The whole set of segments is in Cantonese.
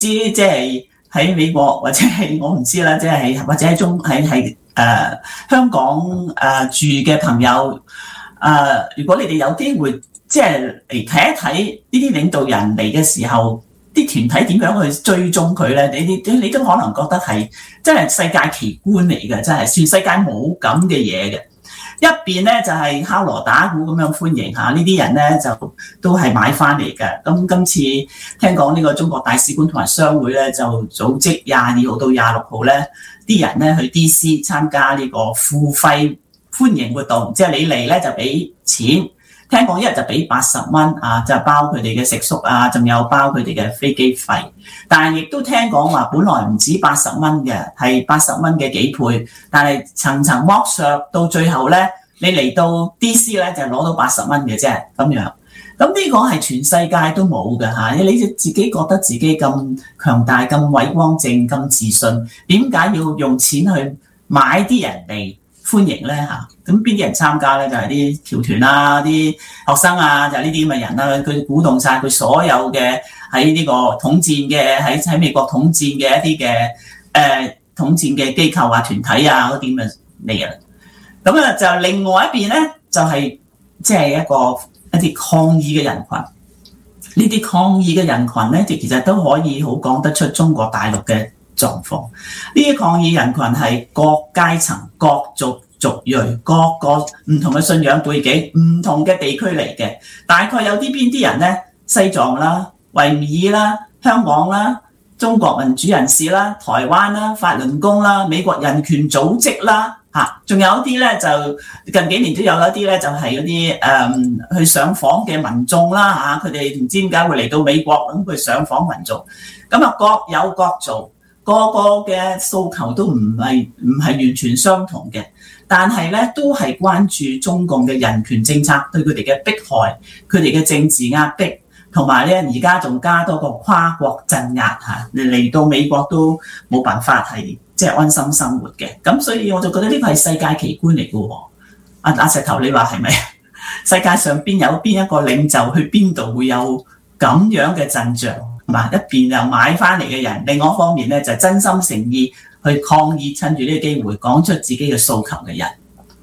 即係喺美國或者係我唔知啦，即係或者喺香港住嘅朋友如果你哋有機會即係嚟睇一睇呢啲領導人嚟嘅時候，啲團體點樣去追蹤佢咧？你都可能覺得係真係世界奇觀嚟嘅，真係全世界冇咁嘅嘢嘅。一邊咧就係敲鑼打鼓咁樣歡迎下呢啲人咧，就都係買翻嚟嘅。咁今次聽講呢個中國大使館同埋商會咧，就組織22號到26號咧，啲人咧去 DC 參加呢個付費歡迎活動，即係你嚟咧就俾錢，聽講一日就俾80蚊就包佢哋嘅食宿仲有包佢哋嘅飛機費。但係亦都聽講話，本來唔止80蚊嘅，係80蚊嘅幾倍，但係層層剝削，到最後咧，你嚟到 DC 咧就攞到80蚊嘅啫，咁樣。咁呢個係全世界都冇嘅嚇，你自己覺得自己咁強大、咁偉光正、咁自信，點解要用錢去買啲人嚟歡迎咧嚇？咁邊啲人參加咧？就係啲僑團啦、啲學生就係呢啲咁嘅人啦。佢鼓動晒佢所有嘅喺呢個統戰嘅喺美國統戰嘅一啲嘅統戰嘅機構團體嗰啲咁嘅嚟啊。咁就另外一邊咧，就係即係一啲抗議嘅人群。呢啲抗議嘅人群咧，其實都可以好講得出中國大陸嘅狀況。呢啲抗議人群係各階層、各族裔、各個唔同嘅信仰背景、唔同嘅地區嚟嘅。大概有邊啲人咧？西藏啦、維吾爾啦、香港啦、中國民主人士啦、台灣啦、法輪功啦、美國人權組織啦。仲有一啲咧，就近幾年都有一啲咧，就係嗰啲去上訪嘅民眾啦佢哋唔知點解會嚟到美國，咁佢上訪民眾，咁各有各做，個嘅訴求都唔係完全相同嘅，但係咧都係關注中共嘅人權政策對佢哋嘅迫害，佢哋嘅政治壓迫，同埋咧而家仲加多個跨國鎮壓嚟到美國都冇辦法係即係安心生活嘅。咁所以我就覺得呢個係世界奇觀嚟嘅喎。阿石頭，你話係咪？世界上邊一個領袖去邊度會有咁樣嘅陣仗？係嘛？一邊又買翻嚟嘅人，另外一方面咧就真心誠意去抗議，趁住呢個機會講出自己嘅訴求嘅人。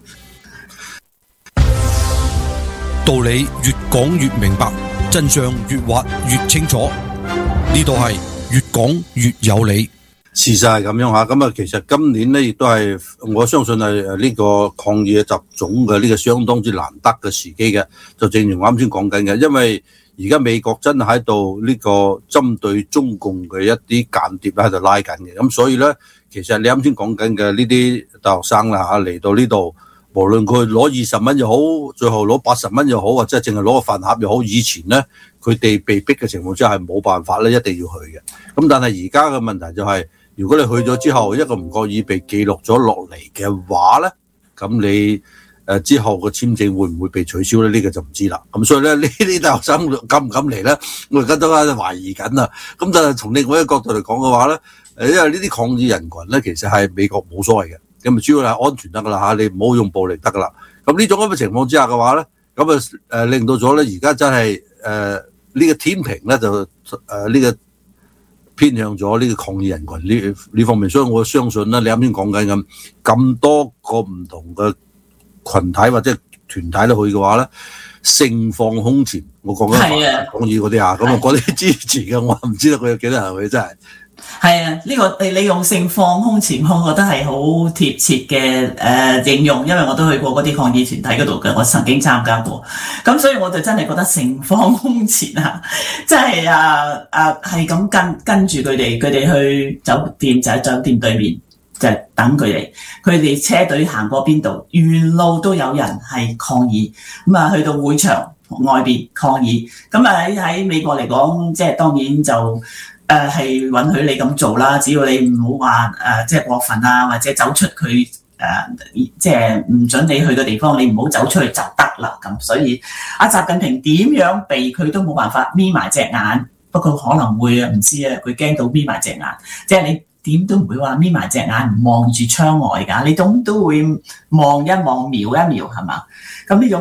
道理越講越明白，真相越挖越清楚。呢度係越講越有理。 事實係咁樣嚇，咁其實今年咧亦都係我相信係呢個抗議嘅集總嘅呢個相當之難得嘅時機嘅，就正如我啱先講緊嘅，因為而家美國真係喺度呢個針對中共嘅一啲間諜喺度拉緊嘅，咁所以咧其實你啱先講緊嘅呢啲大學生啦嚟到呢度，無論佢攞20蚊又好，最後攞80蚊又好，或者淨係攞個飯盒又好，以前咧佢哋被逼嘅情況之下係冇辦法咧，一定要去嘅。咁但係而家嘅問題就係，如果你去咗之後一個唔覺意被記錄咗落嚟嘅話咧，咁你之後個簽證會唔會被取消咧？呢個就唔知啦。咁所以咧呢啲大學生敢唔敢嚟咧？我而家都喺度懷疑緊啊。咁但係從另外一個角度嚟講嘅話咧，因為呢啲抗議人群咧，其實係美國冇所謂嘅，咁啊主要係安全得噶啦你唔好用暴力得噶啦。咁呢種咁嘅情況之下嘅話咧，咁令到咗咧而家真係呢個天平咧就呢個偏向咗呢個抗議人群呢方面，所以我相信咧，你啱先講緊咁多個唔同嘅群體或者團體都去嘅話咧，盛況空前。我講緊抗議嗰啲咁嗰啲支持嘅，我唔知道佢有幾多人去，真係。 係啊，呢個你用盛況空前，我覺得係好貼切嘅形容，因為我都去過嗰啲抗議團體嗰度嘅，我曾經參加過，咁所以我就真係覺得盛況空前即係係咁跟住佢哋去酒店，就喺酒店對面就等佢哋車隊行過邊度，沿路都有人係抗議，咁去到會場外邊抗議，咁喺美國嚟講，即係當然就係允許你咁做啦，只要你唔好話即係過分或者走出佢即係唔准你去嘅地方，你唔好走出去就得啦。咁所以習近平點樣避佢都冇辦法眯埋隻眼，不過可能會唔知佢驚到眯埋隻眼，即係你點都唔會話眯埋隻眼唔望住窗外㗎，你都會望一望瞄一瞄係嘛？咁呢種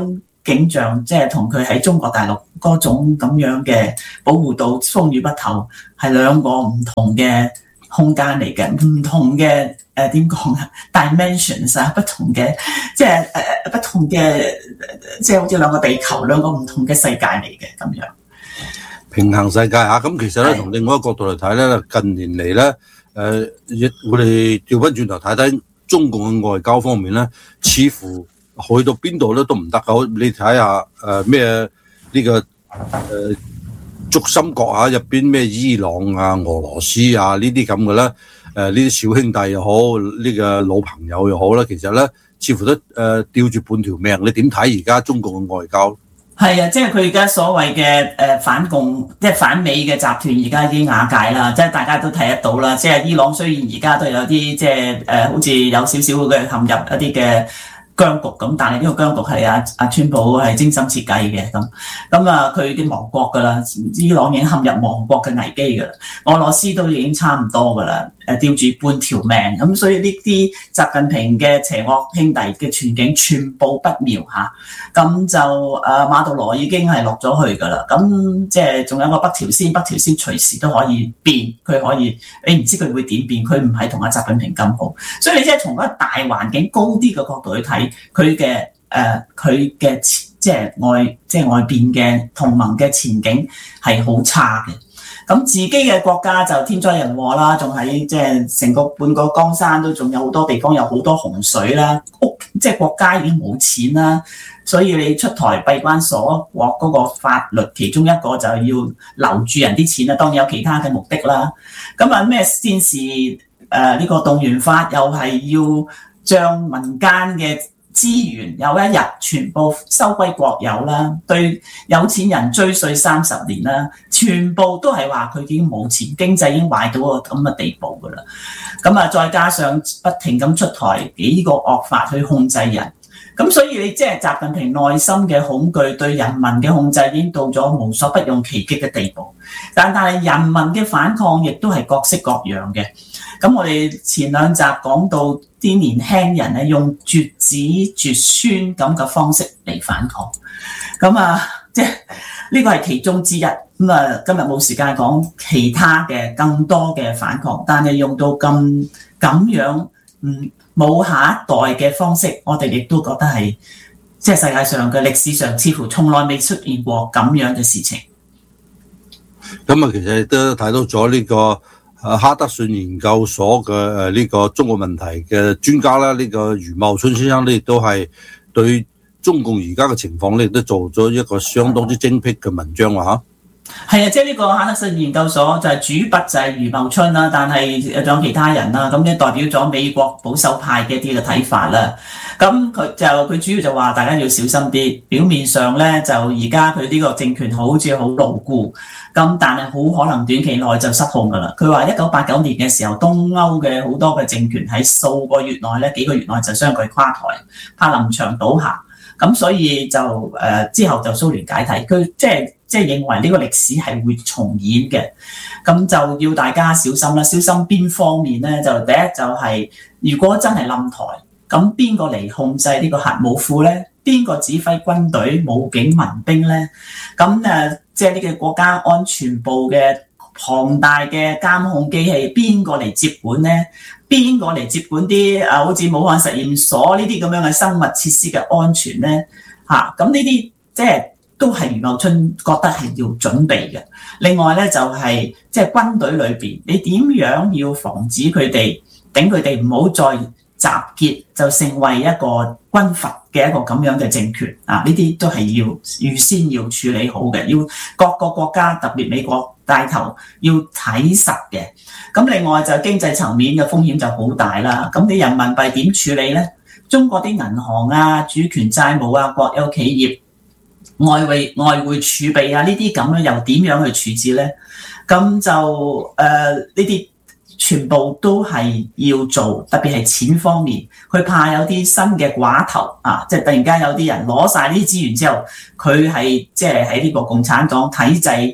景象，即係同佢喺中國大陸嗰種咁樣嘅保護到風雨不透，係兩個唔同嘅空間嚟嘅，唔同嘅點講啊 dimensions 啊，不同嘅即係不同嘅即係好似兩個地球，兩個唔同嘅世界嚟嘅咁樣。 平衡世界嚇，咁其實咧，從另外一個角度嚟睇咧，近年嚟咧，我哋調翻轉頭睇睇中共嘅外交方面咧，似乎去到邊度咧都唔得㗎。你睇下咩呢個軸心國啊，入邊咩伊朗啊、俄羅斯啊呢啲咁嘅咧，呢啲小兄弟又好，呢個老朋友又好啦，其實咧似乎都吊住半條命。你點睇而家中共嘅外交？ 係啊，即係佢而家所謂嘅反共，即係反美嘅集團，而家已經瓦解啦。即係大家都睇得到啦。即係伊朗雖然而家都有啲即係好似有少少嘅陷入一啲嘅僵局咁，但係呢個僵局係阿川普係精心設計嘅咁啊，佢已經亡國㗎啦。伊朗已經陷入亡國嘅危機㗎啦。俄羅斯都已經差唔多㗎啦。吊住半條命咁，所以呢啲習近平嘅邪惡兄弟嘅全景全部不妙嚇，咁就馬杜羅已經係落咗去㗎啦。咁即係仲有個北朝鮮隨時都可以變，佢可以你唔知佢會點變，佢唔係同阿習近平咁好，所以你即係從一個大環境高啲嘅角度去睇佢嘅即係外邊嘅同盟嘅前景係好差嘅。咁自己嘅國家就天災人禍啦，仲喺即係成個半個江山都仲有好多地方有好多洪水啦，即係國家已經冇錢啦，所以你出台閉關鎖國嗰個法律，其中一個就係要留住人啲錢啦，當然有其他嘅目的啦。咁啊咩先是呢個動員法，又係要將民間嘅資源有一日全部收歸國有啦，對有錢人追稅30年啦，全部都係話佢已經冇錢，經濟已經壞到個咁嘅地步㗎啦。咁啊，再加上不停咁出台幾個惡法去控制人，咁所以你即係習近平內心嘅恐懼對人民嘅控制已經到咗無所不用其極嘅地步。但係人民嘅反抗亦都係各式各樣嘅。咁我哋前兩集講到啲年輕人咧用絕子絕孫咁嘅方式嚟反抗，咁啊即係呢個係其中之一。咁啊今日冇時間講其他嘅更多嘅反抗，但係用到咁樣冇下一代嘅方式，我哋亦都覺得係即係世界上嘅歷史上似乎從來未出現過咁樣嘅事情。 咁啊，其實都睇到咗呢個哈德遜研究所嘅呢個中國問題嘅專家啦，呢個余茂春先生呢亦都係對中共而家嘅情況呢亦都做咗一個相當之精辟嘅文章喎嚇。 係啊，即係呢個哈德遜研究所就係主筆就係余茂春啦，但係仲有其他人啦，咁咧代表咗美國保守派嘅一啲嘅睇法啦。咁佢主要就話大家要小心啲，表面上咧就而家佢呢個政權好似好牢固，咁但係好可能短期內就失控噶啦。佢話1989年嘅時候，東歐嘅好多嘅政權喺數個月內咧幾個月內就相繼垮台，柏林牆倒下。咁所以就之後就蘇聯解體，佢即係認為呢個歷史係會重演嘅，咁就要大家小心啦。小心邊方面咧？就第一就係如果真係冧台，咁邊個嚟控制呢個核武庫咧？邊個指揮軍隊、武警、民兵咧？咁即係呢個國家安全部嘅龐大嘅監控機器，邊個嚟接管咧？邊個嚟接管啲好似武漢實驗所呢啲咁樣嘅生物設施嘅安全咧？咁呢啲即係都係余茂春覺得係要準備嘅。另外咧就係即係軍隊裏邊，你點樣要防止佢哋，等佢哋唔好再集結，就成為一個軍閥嘅一個咁樣嘅政權啊！呢啲都係要預先要處理好嘅，要各個國家特別美國帶頭要睇實嘅。咁另外就經濟層面嘅風險就好大啦。咁你人民幣點處理咧？中國啲銀行啊、主權債務啊、國有企業、外匯儲備啊，呢啲咁樣又點樣去處置咧？咁就呢啲全部都係要做，特別係錢方面，佢怕有啲新嘅寡頭啊，即係突然間有啲人攞晒呢啲資源之後，佢係即係喺呢個共產黨體制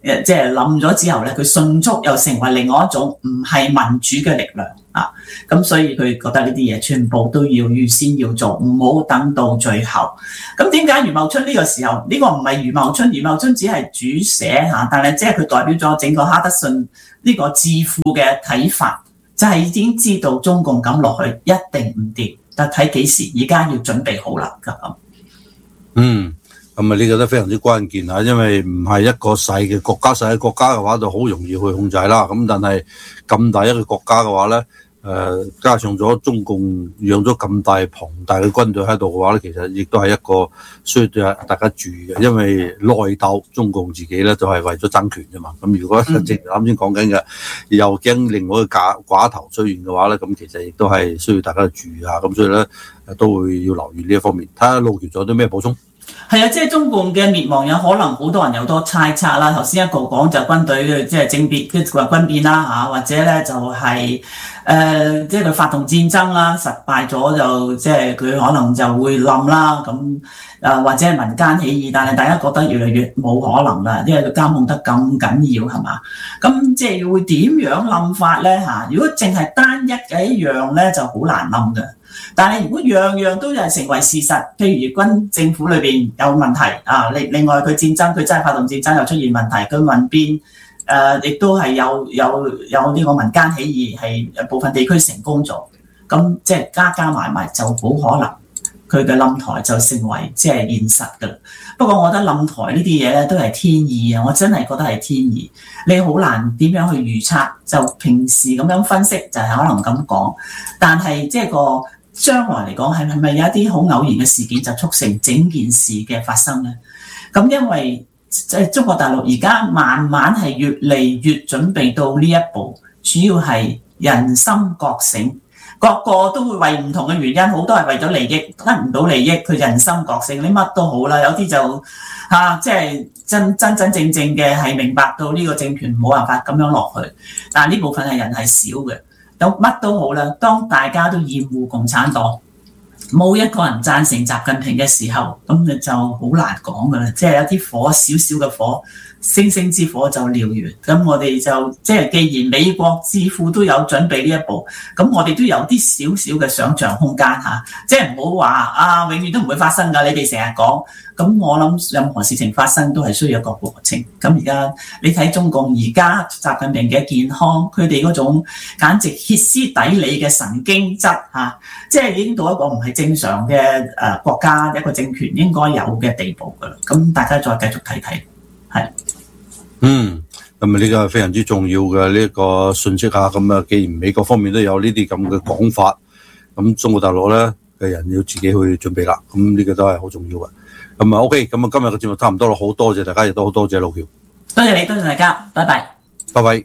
即係冧咗之後咧，佢迅速又成為另外一種唔係民主嘅力量啊！咁所以佢覺得呢啲嘢全部都要預先要做，唔好等到最後。咁點解余茂春呢個時候呢個唔係余茂春？余茂春只係主寫嚇，但係即係佢代表咗整個哈德遜呢個智庫嘅睇法，就係已經知道中共咁落去一定唔掂，但睇幾時，而家要準備好啦咁。 咁啊呢個都非常之關鍵啊，因為唔係一個細嘅國家，細嘅國家嘅話就好容易去控制啦。咁但係咁大一個國家嘅話咧，加上咗中共養咗咁大龐大嘅軍隊喺度嘅話咧，其實亦都係一個需要大家注意嘅，因為內鬥中共自己咧就係為咗爭權啫嘛。咁如果正如啱先講緊嘅，又驚另外一個寡頭出現嘅話咧，咁其實亦都係需要大家注意下。咁所以咧都會要留意呢一方面。睇下路橋仲有啲咩補充？ 係啊，即係中共嘅滅亡有可能好多人有多猜測啦。頭先一個講就軍隊嘅即係政變，即係軍變啦嚇，或者咧就係即係佢發動戰爭啦，失敗咗就即係佢可能就會冧啦咁或者係民間起義，但係大家覺得越嚟越冇可能啦，因為佢監控得咁緊要係嘛？咁即係會點樣冧法咧嚇？如果淨係單一嘅一樣咧，就好難冧嘅。但係如果樣樣都係成為事實，譬如軍政府裏邊有問題啊，另外佢戰爭佢真係發動戰爭又出現問題，佢民變亦都係有呢個民間起義係部分地區成功咗，咁即係加埋就好可能佢嘅冧台就成為即係現實㗎啦。不過我覺得冧台呢啲嘢咧都係天意啊，我真係覺得係天意，你好難點樣去預測，就平時咁樣分析就係可能咁講，但係即係個將來嚟講，係咪有一啲好偶然嘅事件就促成整件事嘅發生呢？咁因為中國大陸而家慢慢係越嚟越準備到呢一步，主要係人心覺醒，個個都會為唔同嘅原因，好多係為咗利益，得唔到利益，佢人心覺醒，你乜都好啦，有啲就即係真正嘅係明白到呢個政權冇辦法咁樣落去，但係呢部分係人係少嘅。有乜都好啦，當大家都厭惡共產黨，冇一個人贊成習近平嘅時候，咁你就好難講噶啦。即係有啲火，少少嘅火，星星之火就燎原。咁我哋就即係既然美國智庫都有準備呢一步，咁我哋都有啲少少嘅想像空間嚇。即係唔好話永遠都唔會發生㗎。你哋成日講，咁我諗任何事情發生都係需要一個過程。咁而家你睇中共而家習近平嘅健康，佢哋嗰種簡直歇斯底里嘅神經質嚇，即係已經到一個唔係正常嘅國家一個政權應該有嘅地步㗎啦。咁大家再繼續睇睇，係。 咁呢個係非常之重要嘅呢個信息嚇。咁既然美國方面都有呢啲咁嘅講法，咁中國大陸咧嘅人要自己去準備啦。咁呢個都係好重要嘅。咁OK，咁今日嘅節目差唔多啦，好多謝大家，亦都好多謝路橋。 多謝你，多謝大家，拜拜。 拜拜。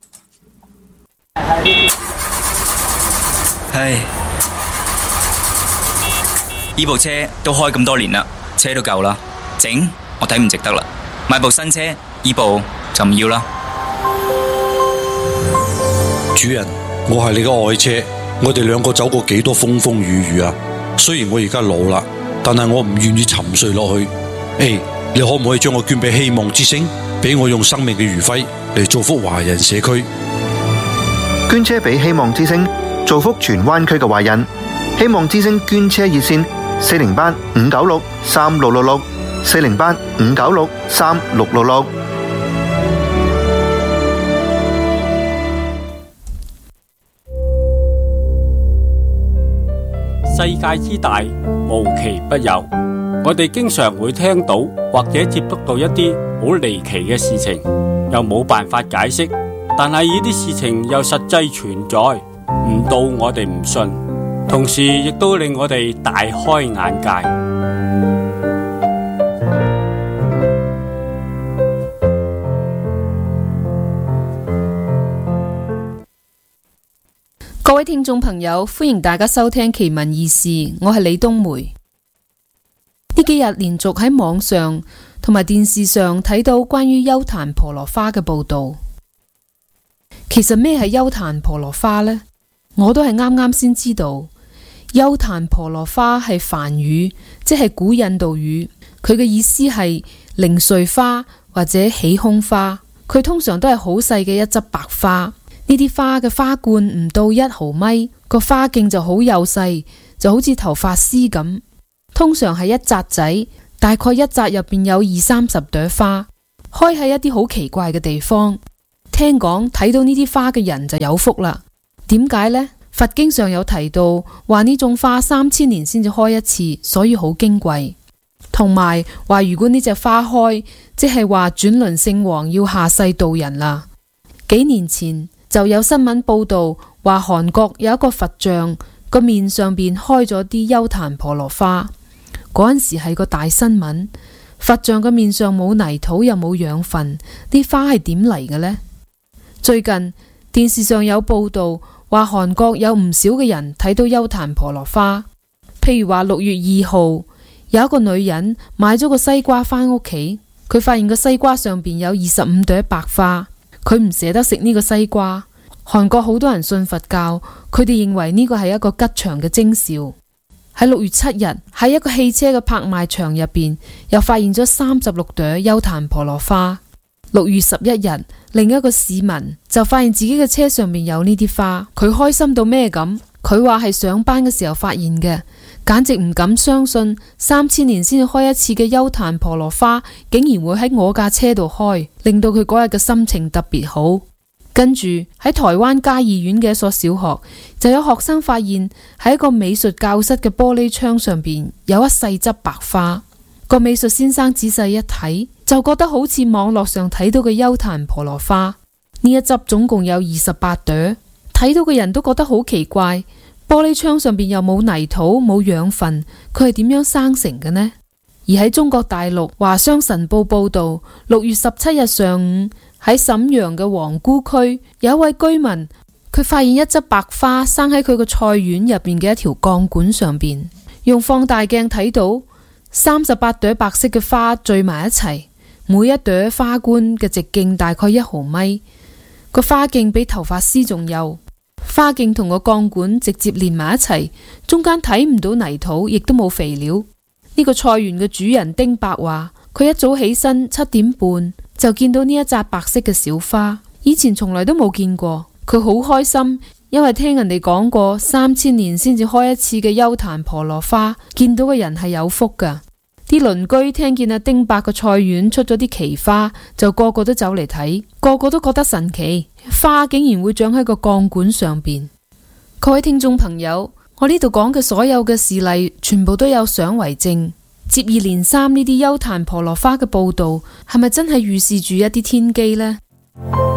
唉，呢部車都開咁多年啦，車都夠啦，整我睇唔值得啦，買部新車，呢部就唔要啦。 主人，我係你嘅愛車，我哋兩個走過幾多風風雨雨啊！雖然我而家老啦，但係我唔願意沉睡落去。你可唔可以將我捐俾希望之星，俾我用生命嘅餘暉嚟造福華人社區？ 捐車俾希望之星，造福荃灣區嘅華人。希望之星捐車熱線408-596-3666 408-596-3666。 世界之大，無奇不有。我哋經常會聽到或者接觸到一啲好離奇嘅事情，又冇辦法解釋，但係呢啲事情又實際存在，唔到我哋唔信，同時亦都令我哋大開眼界。 各位聽眾朋友，歡迎大家收聽奇聞異事，我係李冬梅。呢幾日連續喺網上同埋電視上睇到關於優壇婆羅花嘅報道。其實咩係優壇婆羅花呢？我都係啱啱先知道。優壇婆羅花係梵語，即係古印度語，佢嘅意思係零碎花或者起空花。 佢通常都係好細嘅一執白花。呢啲花嘅花冠唔到1毫米，個花徑就好幼細，就好似頭髮絲咁。通常係一紮仔，大概一紮入邊有20-30朵花，開喺一啲好奇怪嘅地方。聽講睇到呢啲花嘅人就有福啦。點解呢？佛經上有提到話呢種花3000年先至開一次，所以好矜貴。同埋話如果呢隻花開，即係話轉輪聖王要下世度人啦。幾年前就有新聞報道話韓國有一個佛像個面上邊開咗啲優曇婆羅花，嗰陣時係個大新聞。佛像個面上冇泥土又冇養分，啲花係點嚟嘅呢？最近電視上有報道話韓國有唔少嘅人睇到優曇婆羅花，譬如話6月2號有一個女人買咗個西瓜返屋企，佢發現個西瓜上邊有25朵白花，佢唔捨得食呢個西瓜。韓國好多人信佛教，佢哋認為呢個係一個吉祥嘅徵兆。喺6月7日喺一個汽車嘅拍賣場入邊又發現咗36朵優曇婆羅花。6月11日另一個市民就發現自己嘅車上面有呢啲花，佢開心到咩咁？佢話係上班嘅時候發現嘅，簡直唔敢相信3000年先至開一次嘅優曇婆羅花竟然會喺我架車度開，令到佢嗰日嘅心情特別好。跟住喺台灣嘉義縣嘅一所小學就有學生發現喺一個美術教室嘅玻璃窗上邊有一細執白花。個美術先生仔細一睇就覺得好似網絡上睇到嘅優曇婆羅花。呢一執總共有28朵，睇到嘅人都覺得好奇怪，玻璃窗上邊又冇泥土冇養分，佢係點樣生成嘅呢？而喺中國大陸華商晨報報道，6月17日上午喺瀋陽嘅皇姑區有一位居民，佢發現一執白花生喺佢個菜園入邊嘅一條鋼管上邊，用放大鏡睇到38朵白色嘅花聚埋一齊，每一朵花冠嘅直徑大概1毫米，個花徑比頭髮絲仲幼，花徑同個鋼管直接連埋一齊，中間睇唔到泥土，亦都冇肥料。呢個菜園嘅主人丁伯話，佢一早起身7點半就見到呢一紮白色嘅小花，以前從來都冇見過。佢好開心，因為聽人哋講過3000年先至開一次嘅優曇婆羅花，見到嘅人係有福噶。啲鄰居聽見阿丁伯個菜園出咗啲奇花，就個個都走嚟睇，個個都覺得神奇，花竟然會長喺個鋼管上邊。各位聽眾朋友，我呢度講嘅所有嘅事例全部都有相為證，接二連三呢啲優曇婆羅花嘅報道係咪真係預示住一啲天機呢？